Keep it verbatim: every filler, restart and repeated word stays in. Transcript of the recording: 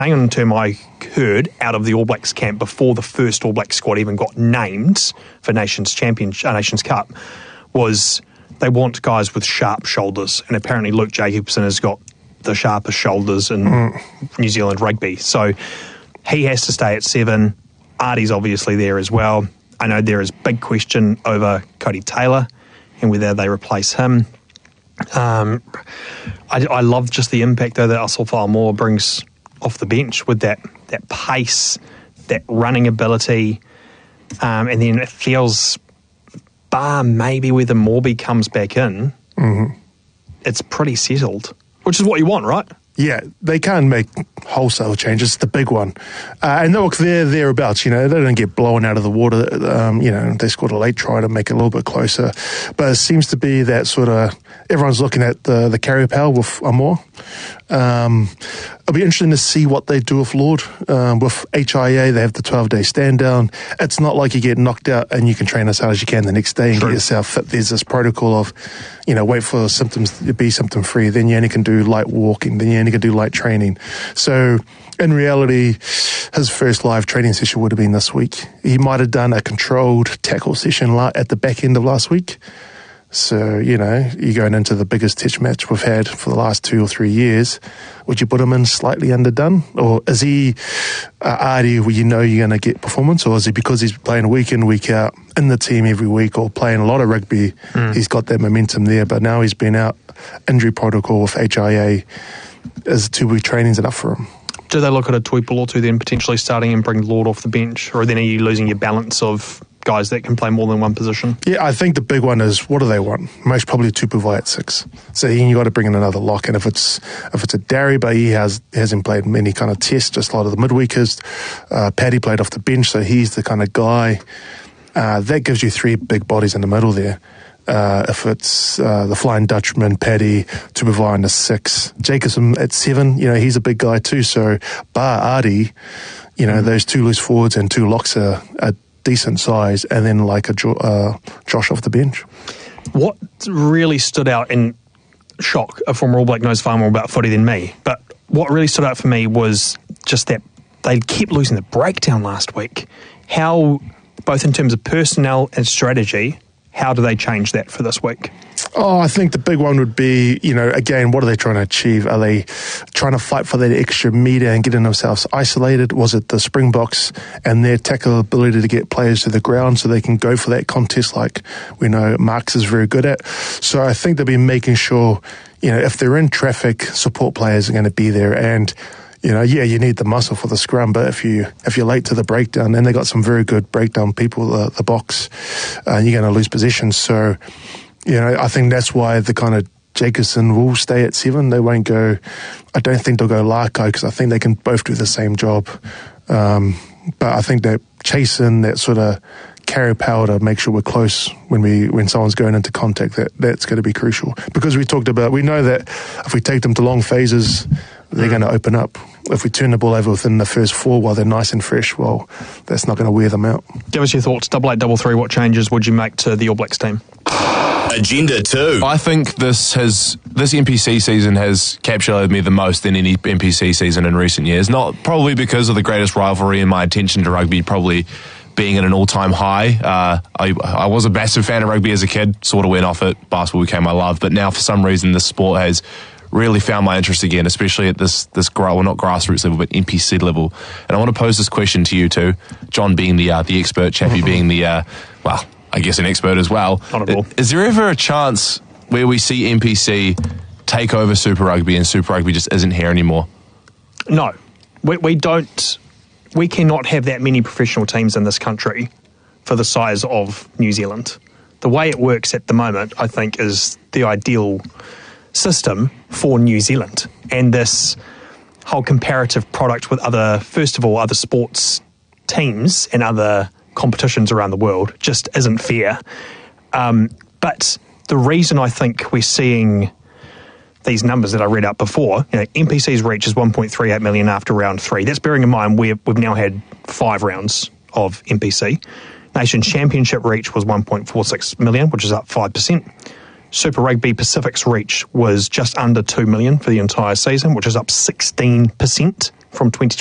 on term I heard out of the All Blacks camp before the first All Black squad even got named for Nations Champion, uh, Nations Cup was they want guys with sharp shoulders, and apparently Luke Jacobson has got the sharpest shoulders in mm. New Zealand rugby. So he has to stay at seven. Artie's obviously there as well. I know there is big question over Cody Taylor and whether they replace him. Um, I, I love just the impact though that Asafa Moore brings off the bench with that that pace, that running ability, um, and then it feels, bar maybe whether Morby comes back in, mm-hmm. it's pretty settled, which is what you want, right? Yeah, they can't make wholesale changes. It's the big one. Uh, and look, they're thereabouts, you know, they don't get blown out of the water. Um, you know, they scored a late try to make it a little bit closer. But it seems to be that sort of, everyone's looking at the, the carrier power with Amor. Um, it'll be interesting to see what they do with Lord. Um, with H I A, they have the twelve-day stand-down. It's not like you get knocked out and you can train as hard as you can the next day and True. Get yourself fit. There's this protocol of, you know, wait for symptoms to be symptom-free. Then you only can do light walking. Then you only can do light training. So in reality, his first live training session would have been this week. He might have done a controlled tackle session at the back end of last week. So, you know, you're going into the biggest test match we've had for the last two or three years. Would you put him in slightly underdone? Or is he uh, Artie where you know you're going to get performance? Or is it because he's playing week in, week out in the team every week or playing a lot of rugby, mm. he's got that momentum there. But now he's been out, injury protocol with H I A. Is two-week training's enough for him? Do they look at a Tuipu or two then potentially starting and bring Lord off the bench? Or then are you losing your balance of guys that can play more than one position? Yeah, I think the big one is, what do they want? Most probably Tupu at six. So you got to bring in another lock. And if it's if it's a Darry, but he has, hasn't played many kind of tests, just a lot of the midweekers. Uh, Paddy played off the bench, so he's the kind of guy. Uh, that gives you three big bodies in the middle there. Uh, if it's uh, the Flying Dutchman, Paddy, Tupu in the six, Jacobson at seven, you know, he's a big guy too. So bar Artie, you know, mm. those two loose forwards and two locks are, are decent size, and then like a uh, Josh off the bench. What really stood out in shock, a former All Black knows far more about footy than me, but what really stood out for me was just that they kept losing the breakdown last week. How, both in terms of personnel and strategy, how do they change that for this week? Oh, I think the big one would be, you know, again, what are they trying to achieve? Are they trying to fight for that extra metre and getting themselves isolated? Was it the Springboks and their tackle ability to get players to the ground so they can go for that contest like we know Marks is very good at? So I think they'll be making sure, you know, if they're in traffic, support players are going to be there. And you know, yeah, you need the muscle for the scrum, but if you if you're late to the breakdown, then they got some very good breakdown people, the, the box, uh, and you're going to lose positions. So, you know, I think that's why the kind of Jacobson will stay at seven. They won't go. I don't think they'll go Larko because I think they can both do the same job. Um, but I think that chasing that sort of carry power to make sure we're close when we when someone's going into contact, that that's going to be crucial. Because we talked about, we know that if we take them to long phases, they're going to open up. If we turn the ball over within the first four while they're nice and fresh, well, that's not going to wear them out. Give us your thoughts. Double eight, double three. What changes would you make to the All Blacks team? Agenda two. I think this has this N P C season has captivated me the most than any N P C season in recent years. Not probably because of the greatest rivalry and my attention to rugby probably being at an all-time high. Uh, I, I was a massive fan of rugby as a kid, sort of went off it. Basketball became my love, but now for some reason this sport has really found my interest again, especially at this, this well, not grassroots level, but N P C level. And I want to pose this question to you too, John being the uh, the expert, Chappie being the, uh, well, I guess an expert as well. Not at all. Is there ever a chance where we see N P C take over Super Rugby and Super Rugby just isn't here anymore? No. We, we don't, we cannot have that many professional teams in this country for the size of New Zealand. The way it works at the moment, I think, is the ideal system for New Zealand, and this whole comparative product with other, first of all, other sports teams and other competitions around the world just isn't fair. Um, but the reason I think we're seeing these numbers that I read out before, you know, N P C's reach is one point three eight million after round three. That's bearing in mind we've, we've now had five rounds of N P C. Nations Championship reach was one point four six million, which is up five percent. Super Rugby Pacific's reach was just under two million for the entire season, which is up sixteen percent from twenty